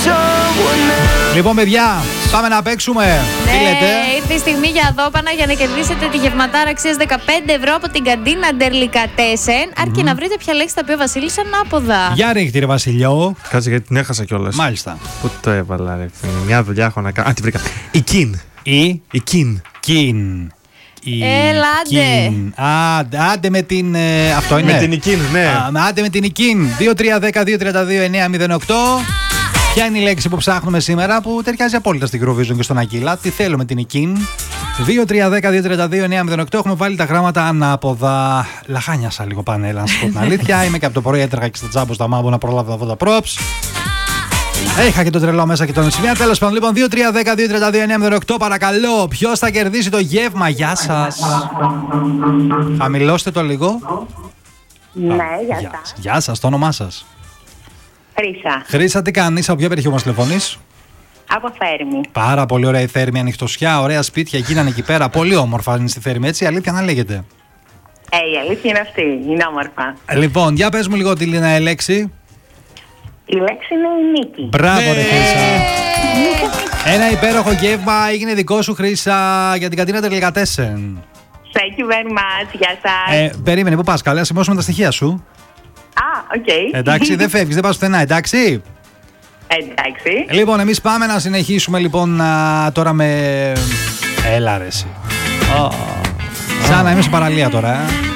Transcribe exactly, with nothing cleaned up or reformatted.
Λοιπόν, παιδιά, πάμε να παίξουμε. Ναι, τι λέτε? ήρθε η στιγμή για δόπανα για να κερδίσετε τη γευματάρα αξίας δεκαπέντε ευρώ από την καντίνα Ντερλικατέσεν. Αρκεί mm-hmm. να βρείτε ποια λέξη θα πει ο Βασίλης ανάποδα. Για ρίχτη, ρε Βασιλιό. Κάτσε γιατί την έχασα κιόλας. Μάλιστα. Πού το έβαλα, ρε. Μια δουλειά έχω να κάνω. Α, τη βρήκα. Η Κιν. Η, η Κιν. Κιν. Η Έλα, άντε. Άντε, άντε με την. Ε, αυτό είναι. Με την Ικίν, ναι. Α, άντε με την Ικίν. δύο τρία ένα μηδέν δύο τρία δύο εννιά μηδέν οκτώ. Ποια είναι η λέξη που ψάχνουμε σήμερα που ταιριάζει απόλυτα στην Eurovision και στον Αγγίλα? Τι θέλουμε την Ικίν? δύο τρία ένα μηδέν δύο τρία δύο εννιά μηδέν οκτώ. Έχουμε βάλει τα γράμματα ανάποδα. Λαχάνιασα λίγο πανέλα, να σα πω την αλήθεια. Είμαι και από το πρωί έτρεχα και στα τζάμπο στα μάμπο να προλάβω αυτά τα props. Είχα και το τρελό μέσα και τον σημεία. Τέλος πάντων, λοιπόν, δύο τρία ένα μηδέν δύο τρία δύο εννιά μηδέν οκτώ. Παρακαλώ, ποιος θα κερδίσει το γεύμα? Γεια σας. Χαμηλώστε το λίγο. Ναι, γεια Γεια, σας. γεια σας, το όνομά σας? Χρύσα, Χρύσα, τι κάνεις, από ποια περιοχή μας τηλεφωνείς? από Θέρμη. Πάρα πολύ ωραία η Θέρμη, ανοιχτοσιά, ωραία σπίτια γίνανε εκεί πέρα. Πολύ όμορφα είναι στη Θέρμη, έτσι, αλήθεια να λέγεται. Ε, η αλήθεια είναι αυτή, είναι όμορφα. Λοιπόν, για πες μου λίγο τι είναι η λέξη. Η λέξη είναι η νίκη. Μπράβο, ρε Χρύσα. Ένα υπέροχο γεύμα έγινε δικό σου, Χρύσα, για την καντίνα Ντερλικατέσεν. Thank you very much, γεια σας. Ε, περίμενε, πού πας, καλά, να σημειώσουμε τα στοιχεία σου. Α, οκ. Okay. Εντάξει, δεν φεύγεις, δεν πας πουθενά, εντάξει. Εντάξει. Λοιπόν, εμείς πάμε να συνεχίσουμε λοιπόν α, τώρα με... Έλα ρε εσύ. Oh. Σαν να είμαι σε παραλία τώρα, ε.